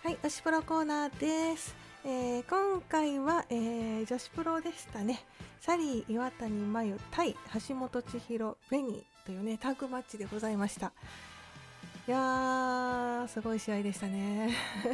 はい、女子プロコーナーです。今回は、女子プロでしたね。サリー岩谷真由対橋本千尋ベニというねタッグマッチでございました。いやー、すごい試合でしたね。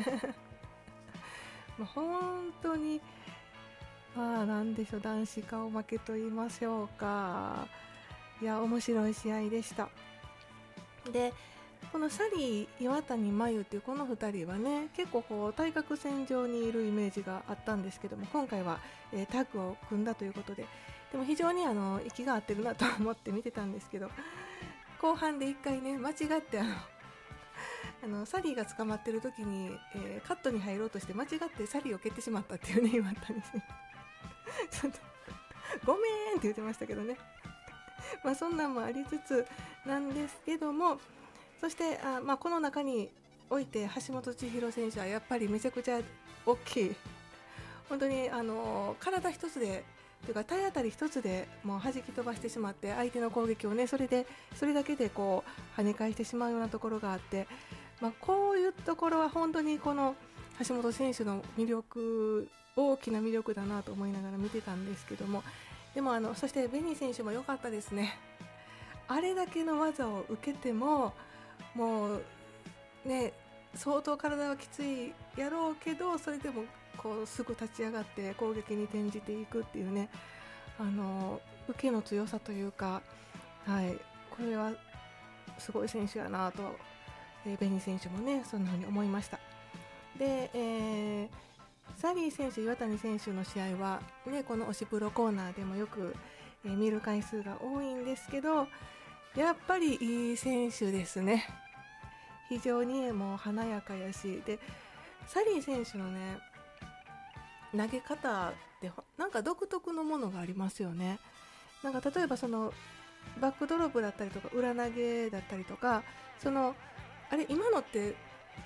もう本当になんでしょう、男子顔負けと言いましょうか。いや、面白い試合でした。で、このサリー岩谷真由っていうこの2人はね、結構こう対角線上にいるイメージがあったんですけども、今回は、タッグを組んだということで、でも非常に息が合ってるなと思って見てたんですけど、後半で1回ね間違ってサリーが捕まってる時に、カットに入ろうとして間違ってサリーを蹴ってしまったっていうね言われたんですね。ちょっとごめんって言ってましたけどね。そんなんもありつつなんですけども、そしてこの中において橋本千尋選手はやっぱりめちゃくちゃ大きい、本当に体一つでというか体当たり一つでもう弾き飛ばしてしまって、相手の攻撃をねそれだけでこう跳ね返してしまうようなところがあって、こういうところは本当にこの橋本選手の魅力、大きな魅力だなと思いながら見てたんですけども、でもそしてベニ選手も良かったですね。あれだけの技を受けてももうね、相当体はきついやろうけど、それでもこうすぐ立ち上がって攻撃に転じていくっていうね、受けの強さというか、はい、これはすごい選手やなと、ベニ選手もねそんな風に思いました。で、サリー選手岩谷選手の試合は、ね、この推しプロコーナーでもよく、見る回数が多いんですけど、やっぱりいい選手ですね。非常にもう華やかやし、でサリー選手のね投げ方ってなんか独特のものがありますよね。なんか例えばそのバックドロップだったりとか裏投げだったりとか、あれ今のって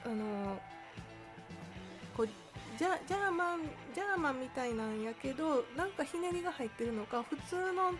こうジャーマンみたいなんやけど、なんかひねりが入ってるのか、普通の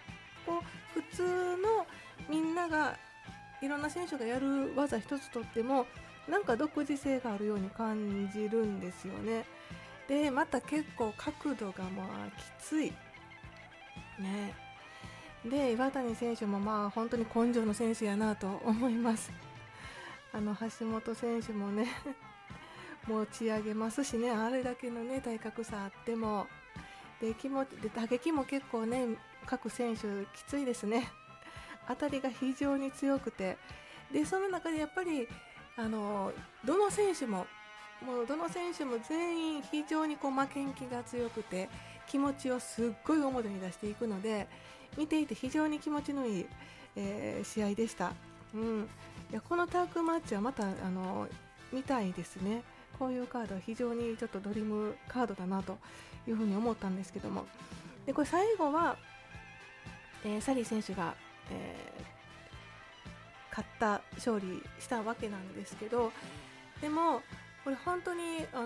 みんながいろんな選手がやる技一つとってもなんか独自性があるように感じるんですよね。でまた結構角度がきついね。で岩谷選手も本当に根性の選手やなと思います。橋本選手もね持ち上げますしね、あれだけのね体格差あっても、で打撃も結構ね各選手きついですね。当たりが非常に強くて、でその中でやっぱりどの選手も全員非常にこう負けん気が強くて、気持ちをすっごい表に出していくので、見ていて非常に気持ちのいい、試合でした。いやこのタッグマッチはまた見たいですね。こういうカードは非常にちょっとドリームカードだなというふうに思ったんですけども、でこれ最後は、サリー選手が、勝利したわけなんですけど、でもこれ本当に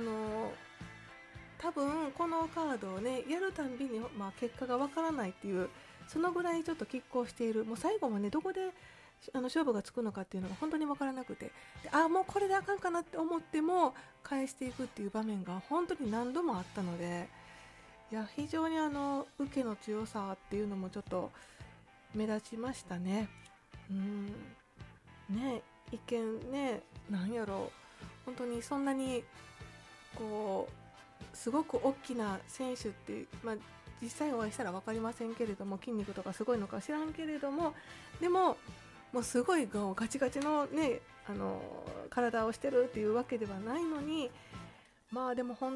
多分このカードをねやるたんびに、結果がわからないっていう、そのぐらいちょっと拮抗している、もう最後もねどこで勝負がつくのかっていうのが本当に分からなくて、もうこれであかんかなって思っても返していくっていう場面が本当に何度もあったので、いや非常に受けの強さっていうのもちょっと目立ちましたね。ね、一見ね、なんやろう、本当にそんなにこうすごく大きな選手って、実際お会いしたら分かりませんけれども、筋肉とかすごいのか知らんけれども、でももうすごいガチガチのね体をしてるっていうわけではないのに、でも本